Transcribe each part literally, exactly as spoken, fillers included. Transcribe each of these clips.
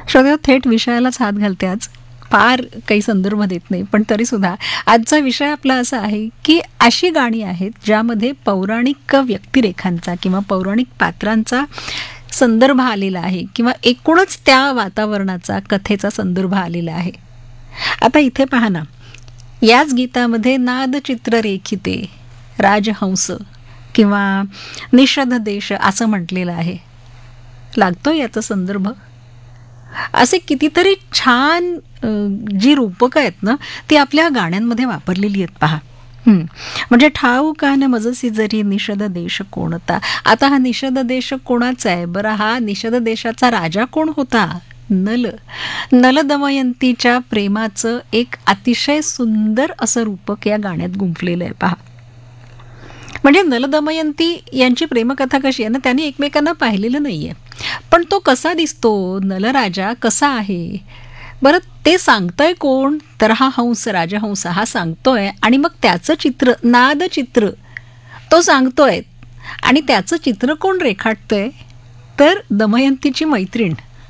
श्रोत्या, थेट विषयालाच हात घालते आज. फार काही संदर्भ देत नाही, पण तरीसुद्धा आजचा विषय आपला असा आहे की अशी गाणी आहेत ज्यामध्ये पौराणिक व्यक्तिरेखांचा किंवा पौराणिक पात्रांचा संदर्भ आलेला आहे किंवा एकूणच त्या वातावरणाचा, कथेचा संदर्भ आलेला आहे. आता इथे पहा ना, याच गीतामध्ये नादचित्र रेखिते, राजहंस किंवा निषध देश असं म्हटलेलं आहे. लागतो याचा संदर्भ. असे कितीतरी छान जी रूपकं आहेत ना, ती आपल्या गाण्यांमध्ये वापरलेली आहेत पहा. म्हणजे ठाऊका न मजसी जरी निषद देश कोणता. आता हा निषद देश कोणाचा आहे बरं? हा निषद देशाचा राजा कोण होता? नल. नल दमयंतीच्या प्रेमाचं एक अतिशय सुंदर असं रूपक या गाण्यात गुंफलेलं आहे पहा. म्हणजे नल दमयंती यांची प्रेमकथा कशी आहे ना, त्यांनी एकमेकांना पाहिलेलं नाहीये, पण तो कसा दिसतो, नलराजा कसा आहे बरं, ते सांगतोय कोण? तर हा हंस, राजहंस हा सांगतोय. आणि मग त्याचं चित्र, नादचित्र तो सांगतोय. आणि त्याचं चित्र कोण रेखाटतंय? तर दमयंतीची मैत्रीण.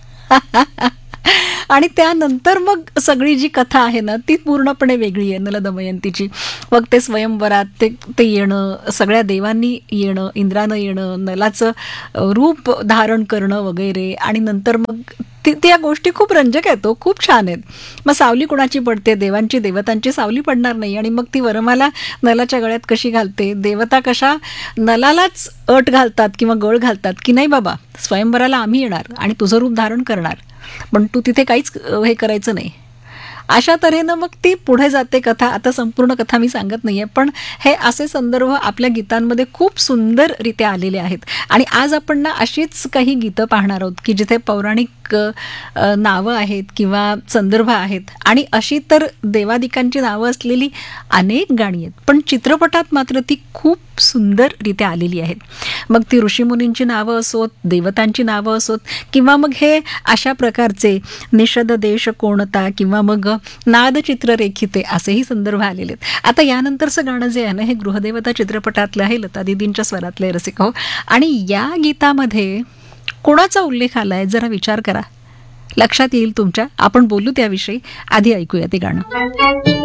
आणि त्यानंतर मग सगळी जी कथा आहे ना, ती पूर्णपणे वेगळी आहे नल दमयंतीची. मग ते स्वयंवरात ते ते येणं, सगळ्या देवांनी येणं, इंद्रानं येणं, नलाचं रूप धारण करणं वगैरे. आणि नंतर मग ती त्या गोष्टी खूप रंजक आहेत, खूप छान आहेत. मग सावली कुणाची पडते? देवांची, देवतांची सावली पडणार नाही. आणि मग ती वरमाला नलाच्या गळ्यात कशी घालते? देवता कशा नलालाच अट घालतात किंवा गळ घालतात की नाही बाबा, स्वयंवराला आम्ही येणार आणि तुझं रूप धारण करणार, पण तू तिथे काहीच हे करायचं नाही. अशा तऱ्हेनं मग ती पुढे जाते कथा. आता संपूर्ण कथा मी सांगत नाहीये, पण हे असे संदर्भ आपल्या गीतांमध्ये खूप सुंदररित्या आलेले आहेत. आणि आज आपण ना अशीच काही गीतं पाहणार आहोत की जिथे पौराणिक नावं आहेत किंवा संदर्भ आहेत. आणि अशी तर देवादिकांची नावं असलेली अनेक गाणी आहेत, पण चित्रपटात मात्र ती खूप सुंदररित्या आलेली आहेत. मग ती ऋषीमुनींची नावं असोत, देवतांची नावं असोत, किंवा मग हे अशा प्रकारचे निषद देश कोणता किंवा मग नादचित्र रेखिते असेही संदर्भ आलेले आहेत. आता यानंतरचं गाणं जे आहे ना, हे गृहदेवता चित्रपटातलं आहे, लता दीदींच्या स्वरातले रसिक हो. आणि या गीतामध्ये कोणाचा उल्लेख आलाय जरा विचार करा, लक्षात येईल तुमच्या. आपण बोलू त्याविषयी. आधी ऐकूया ते गाणं.